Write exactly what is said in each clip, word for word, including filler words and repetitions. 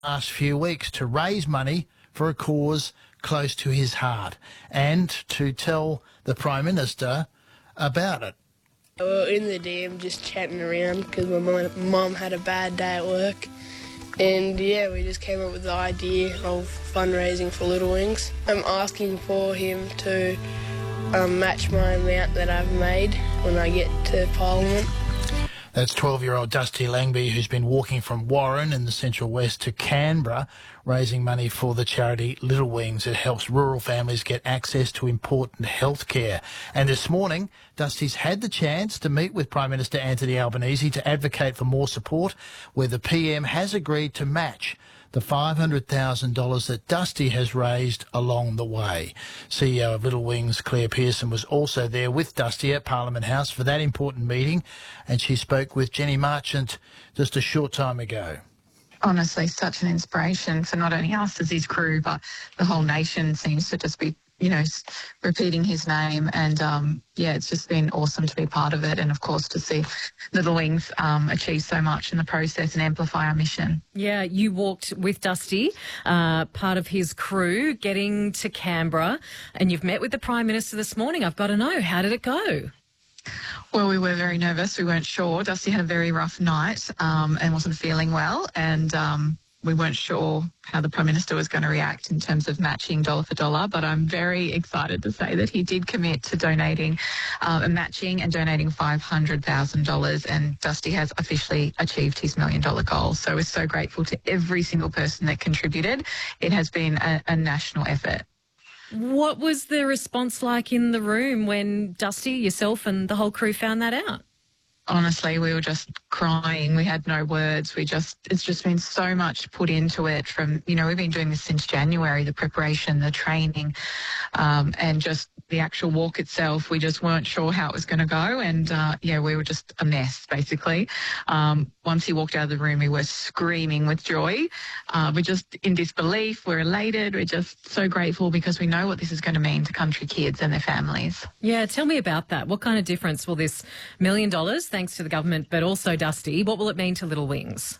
last few weeks to raise money for a cause close to his heart and to tell the Prime Minister about it. We were in the dam just chatting around because my mum had a bad day at work. And yeah, we just came up with the idea of fundraising for Little Wings. I'm asking for him to um, match my amount that I've made when I get to Parliament. That's twelve-year-old Dusty Langby, who's been walking from Warren in the Central West to Canberra, raising money for the charity Little Wings. It helps rural families get access to important health care. And this morning, Dusty's had the chance to meet with Prime Minister Anthony Albanese to advocate for more support, where the P M has agreed to match the five hundred thousand dollars that Dusty has raised along the way. C E O of Little Wings, Claire Pearson, was also there with Dusty at Parliament House for that important meeting, and she spoke with Jenny Marchant just a short time ago. Honestly, such an inspiration for not only us as his crew, but the whole nation seems to just be, you know, repeating his name. And, um, yeah, it's just been awesome to be part of it. And, of course, to see Little Wings um, achieve so much in the process and amplify our mission. Yeah, you walked with Dusty, uh, part of his crew, getting to Canberra, and you've met with the Prime Minister this morning. I've got to know, how did it go? Well, we were very nervous. We weren't sure. Dusty had a very rough night um, and wasn't feeling well. And um, we weren't sure how the Prime Minister was going to react in terms of matching dollar for dollar. But I'm very excited to say that he did commit to donating uh, and matching and donating five hundred thousand dollars. And Dusty has officially achieved his million dollar goal. So we're so grateful to every single person that contributed. It has been a, a national effort. What was the response like in the room when Dusty, yourself and the whole crew found that out? Honestly, we were just crying. We had no words. We just, it's just been so much put into it from, you know, we've been doing this since January, the preparation, the training, um, and just the actual walk itself. We just weren't sure how it was going to go. And, uh, yeah, we were just a mess, basically. Um, once he walked out of the room, we were screaming with joy. Uh, we're just in disbelief. We're elated. We're just so grateful because we know what this is going to mean to country kids and their families. Yeah, tell me about that. What kind of difference will this million dollars, thanks to the government, but also Dusty, what will it mean to Little Wings?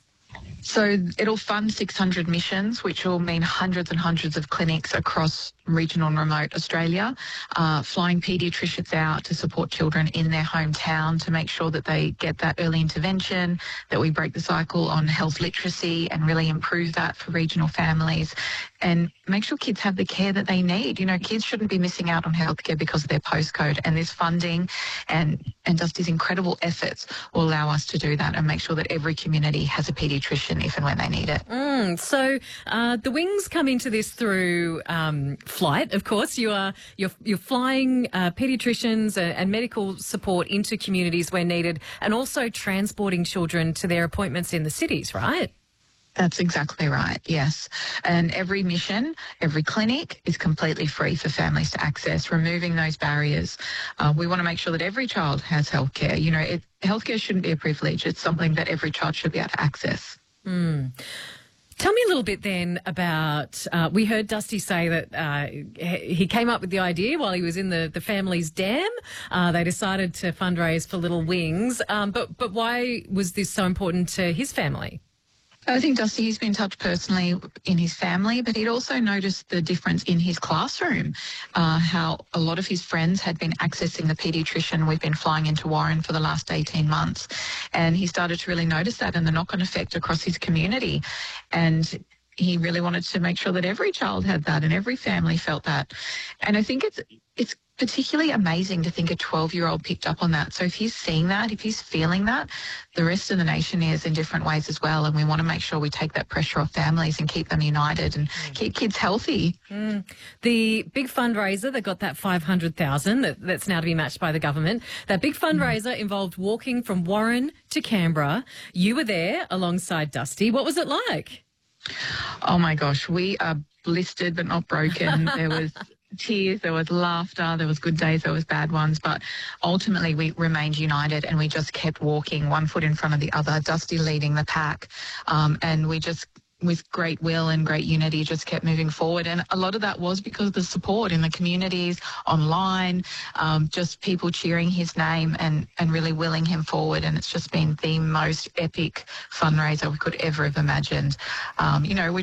So it'll fund six hundred missions, which will mean hundreds and hundreds of clinics across regional and remote Australia, uh, flying paediatricians out to support children in their hometown to make sure that they get that early intervention, that we break the cycle on health literacy and really improve that for regional families and make sure kids have the care that they need. You know, kids shouldn't be missing out on healthcare because of their postcode, and this funding and, and Dusty's incredible efforts will allow us to do that and make sure that every community has a paediatrician if and when they need it. Mm, so uh, the Wings come into this through um, flight, of course. You are, you're, you're flying uh, paediatricians and, and medical support into communities where needed, and also transporting children to their appointments in the cities, right? That's exactly right, yes. And every mission, every clinic is completely free for families to access, removing those barriers. Uh, we want to make sure that every child has healthcare. You know, it, healthcare shouldn't be a privilege. It's something that every child should be able to access. Mm. Tell me a little bit then about, uh, we heard Dusty say that uh, he came up with the idea while he was in the, the family's dam. Uh, they decided to fundraise for Little Wings. Um, but, but why was this so important to his family? I think Dusty has been touched personally in his family, but he'd also noticed the difference in his classroom, uh, how a lot of his friends had been accessing the paediatrician. We've been flying into Warren for the last eighteen months, and he started to really notice that and the knock-on effect across his community. And he really wanted to make sure that every child had that and every family felt that. And I think it's it's particularly amazing to think a twelve-year-old picked up on that. So if he's seeing that, if he's feeling that, the rest of the nation is in different ways as well. And we want to make sure we take that pressure off families and keep them united and mm. keep kids healthy. Mm. The big fundraiser that got that five hundred thousand dollars that, that's now to be matched by the government, that big fundraiser mm. involved walking from Warren to Canberra. You were there alongside Dusty. What was it like? Oh, my gosh. We are blistered but not broken. There was tears, there was laughter, there was good days, there was bad ones, but ultimately we remained united and we just kept walking, one foot in front of the other, Dusty leading the pack, um, and we just with great will and great unity, just kept moving forward. And a lot of that was because of the support in the communities, online, um, just people cheering his name and, and really willing him forward. And it's just been the most epic fundraiser we could ever have imagined. Um, you know, we